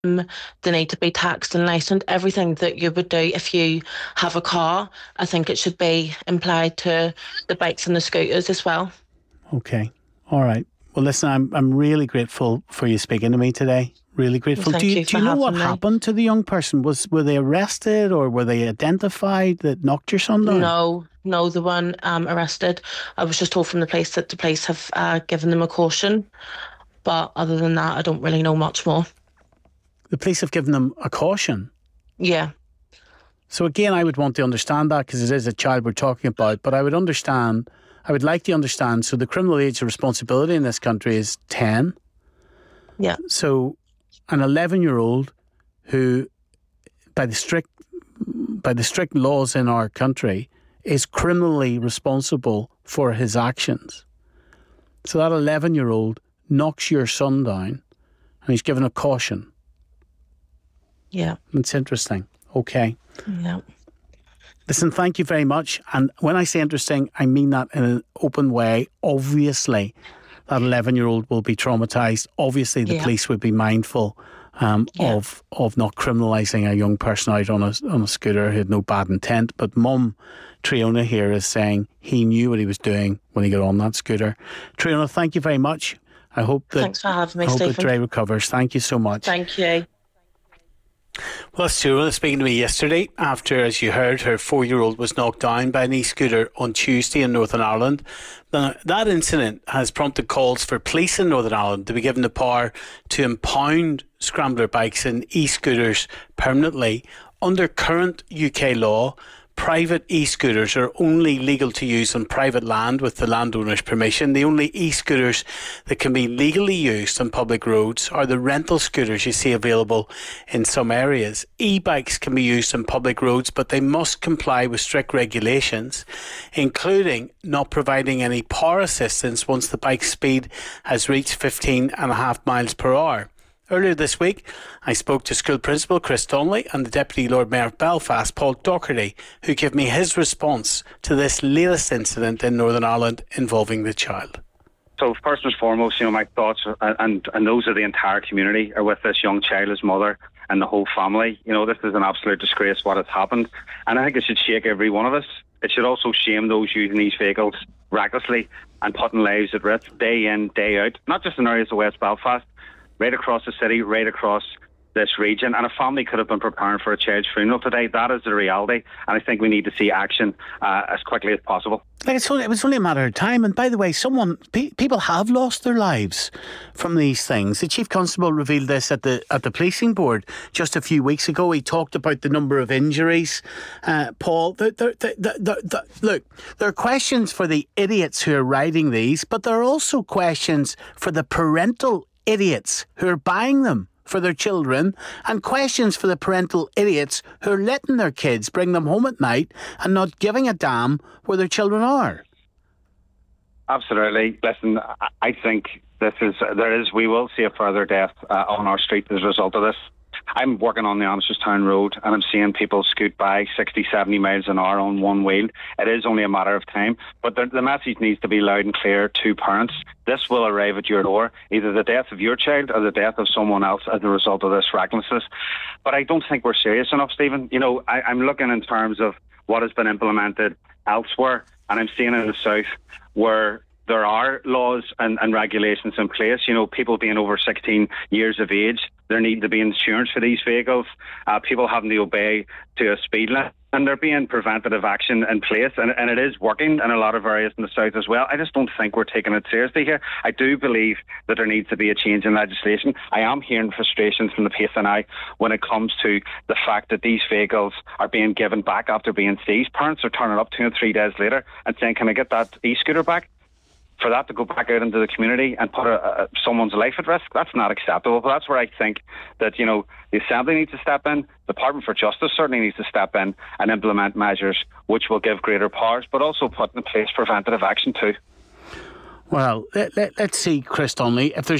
They need to be taxed and licensed. Everything that you would do if you have a car, I think it should be applied to the bikes and the scooters as well. Okay. All right. Well, listen, I'm really grateful for you speaking to me today. Really grateful. Thank you Do for you know what having me. happened to the young person? Were they arrested or were they identified that knocked your son down? No, the one arrested. I was just told from the police that the police have given them a caution. But other than that, I don't really know much more. The police have given them a caution? Yeah. So again, I would want to understand that because it is a child we're talking about, but I would like to understand, so the criminal age of responsibility in this country is 10. Yeah. So an 11-year-old who, by the strict laws in our country, is criminally responsible for his actions. So that 11-year-old knocks your son down and he's given a caution. Yeah. It's interesting. Okay. Yeah. Listen, thank you very much. And when I say interesting, I mean that in an open way. Obviously, that 11-year-old will be traumatised. Obviously, the police would be mindful of not criminalising a young person out on a scooter who had no bad intent. But Mum Triona here is saying he knew what he was doing when he got on that scooter. Triona, thank you very much. I hope that, thanks for having me, I hope Stephen. that Dre recovers. Thank you so much. Thank you. Well, Stuart was speaking to me yesterday after, as you heard, her 4-year-old was knocked down by an e-scooter on Tuesday in Northern Ireland. Now, that incident has prompted calls for police in Northern Ireland to be given the power to impound scrambler bikes and e-scooters permanently. Under current UK law, private e-scooters are only legal to use on private land with the landowner's permission. The only e-scooters that can be legally used on public roads are the rental scooters you see available in some areas. E-bikes can be used on public roads, but they must comply with strict regulations, including not providing any power assistance once the bike speed has reached 15.5 miles per hour. Earlier this week, I spoke to school principal Chris Donnelly and the Deputy Lord Mayor of Belfast, Paul Docherty, who gave me his response to this latest incident in Northern Ireland involving the child. So first and foremost, my thoughts and those of the entire community are with this young child, his mother and the whole family. This is an absolute disgrace what has happened, and I think it should shake every one of us. It should also shame those using these vehicles recklessly and putting lives at risk day in, day out, not just in areas of West Belfast, right across the city, right across this region. And a family could have been preparing for a child's funeral today. That is the reality. And I think we need to see action as quickly as possible. It was only a matter of time. And by the way, people have lost their lives from these things. The Chief Constable revealed this at the policing board just a few weeks ago. He talked about the number of injuries. Paul, look, there are questions for the idiots who are riding these, but there are also questions for the parental idiots who are buying them for their children, and questions for the parental idiots who are letting their kids bring them home at night and not giving a damn where their children are. Absolutely. Listen, I think we will see a further death on our street as a result of this. I'm working on the Amherststown Road and I'm seeing people scoot by 60, 70 miles an hour on one wheel. It is only a matter of time, but the message needs to be loud and clear to parents. This will arrive at your door, either the death of your child or the death of someone else as a result of this recklessness. But I don't think we're serious enough, Stephen. I'm looking in terms of what has been implemented elsewhere, and I'm seeing in the south where there are laws and regulations in place. People being over 16 years of age, there need to be insurance for these vehicles. People having to obey to a speed limit, and there being preventative action in place, and it is working in a lot of areas in the south as well. I just don't think we're taking it seriously here. I do believe that there needs to be a change in legislation. I am hearing frustrations from the PSNI when it comes to the fact that these vehicles are being given back after being seized. Parents are turning up 2 and 3 days later and saying, can I get that e-scooter back? For that to go back out into the community and put someone's life at risk, that's not acceptable. But that's where I think that, the Assembly needs to step in, the Department for Justice certainly needs to step in and implement measures which will give greater powers, but also put in place preventative action too. Well, let's see, Chris Donnelly, if